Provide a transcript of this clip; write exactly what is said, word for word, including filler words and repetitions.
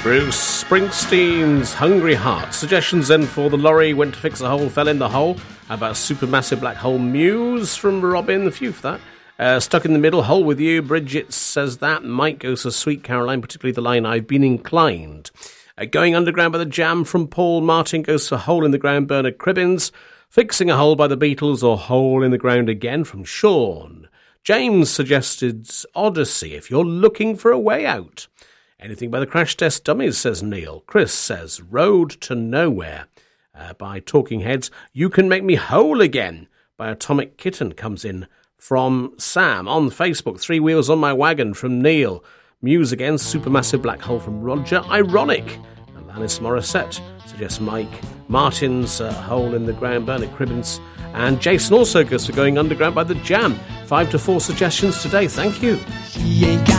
Bruce Springsteen's Hungry Heart. Suggestions then for The Lorry Went to Fix a Hole, Fell in the Hole. How about Supermassive Black Hole Muse from Robin? A few for that. Uh, Stuck in the Middle, Hole with You. Bridget says that. Mike goes for Sweet Caroline, particularly the line, I've been inclined. Uh, Going Underground by the Jam from Paul. Martin goes for Hole in the Ground, Bernard Cribbins. Fixing a Hole by the Beatles, or Hole in the Ground again from Sean. James suggested Odyssey if you're looking for a way out. Anything by the Crash Test Dummies, says Neil. Chris says Road to Nowhere uh, by Talking Heads. You Can Make Me Whole Again by Atomic Kitten comes in from Sam. On Facebook, Three Wheels on My Wagon from Neil. Muse again, Supermassive Black Hole from Roger. Ironic. Alanis Morissette suggests Mike. Martin's uh, Hole in the Ground, Bernard Cribbins. And Jason also goes for Going Underground by the Jam. Five to four suggestions today. Thank you.